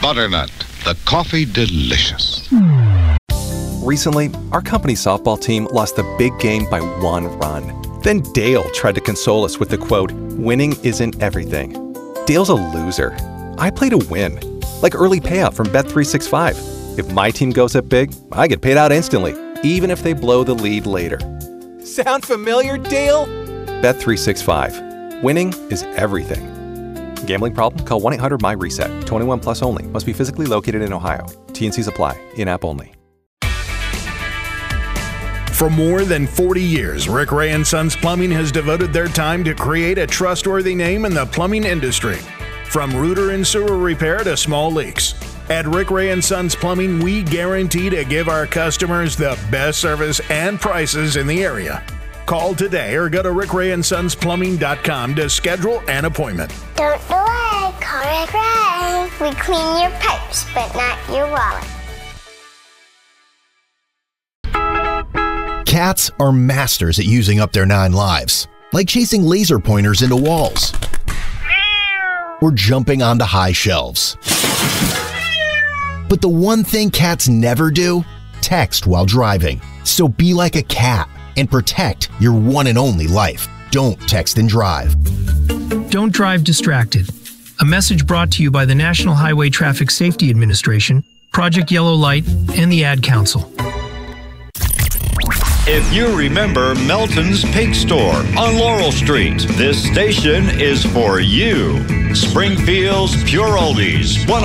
Butternut, the coffee delicious. Recently, our company softball team lost the big game by 1 run. Then Dale tried to console us with the quote, "Winning isn't everything." Dale's a loser. I play to win, like early payout from Bet365. If my team goes up big, I get paid out instantly, even if they blow the lead later. Sound familiar, Dale? Bet365. Winning is everything. Gambling problem? Call 1-800-MY-RESET. 21 plus only. Must be physically located in Ohio. T&Cs apply. In-app only. For more than 40 years, Rick Ray & Sons Plumbing has devoted their time to create a trustworthy name in the plumbing industry. From rooter and sewer repair to small leaks. At Rick Ray & Sons Plumbing, we guarantee to give our customers the best service and prices in the area. Call today or go to rickrayandsonsplumbing.com to schedule an appointment. Don't delay, call Rick Ray. We clean your pipes, but not your wallet. Cats are masters at using up their 9 lives, like chasing laser pointers into walls or jumping onto high shelves. But the one thing cats never do? Text while driving. So be like a cat and protect your one and only life. Don't text and drive. Don't drive distracted. A message brought to you by the National Highway Traffic Safety Administration, Project Yellow Light, and the Ad Council. If you remember Melton's Pig Store on Laurel Street, this station is for you. Springfield's Pure Oldies,